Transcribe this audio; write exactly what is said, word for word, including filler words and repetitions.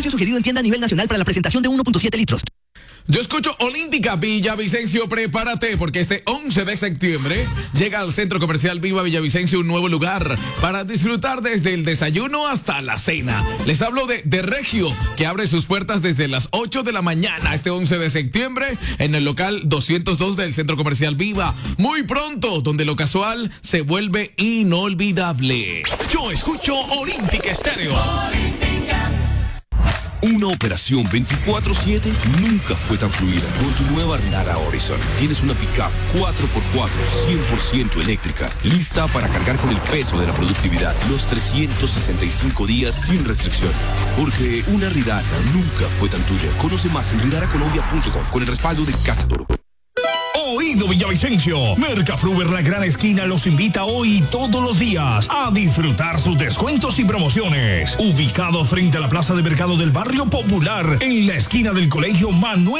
Precio sugerido en tienda a nivel nacional para la presentación de uno punto siete litros. Yo escucho Olímpica. Villavicencio, prepárate, porque este once de septiembre llega al Centro Comercial Viva Villavicencio un nuevo lugar para disfrutar desde el desayuno hasta la cena. Les hablo de, de Regio, que abre sus puertas desde las ocho de la mañana este once de septiembre en el local doscientos dos del Centro Comercial Viva. Muy pronto, donde lo casual se vuelve inolvidable. Yo escucho Olímpica Estéreo. Una operación veinticuatro siete nunca fue tan fluida. Con tu nueva Ridara Horizon tienes una pickup cuatro por cuatro cien por ciento eléctrica, lista para cargar con el peso de la productividad los trescientos sesenta y cinco días sin restricción. Porque una Ridara nunca fue tan tuya. Conoce más en ridara colombia punto com con el respaldo de Casa Toro. Oído Villavicencio, Mercafruber La Gran Esquina los invita hoy y todos los días a disfrutar sus descuentos y promociones. Ubicado frente a la Plaza de Mercado del Barrio Popular, en la esquina del Colegio Manuel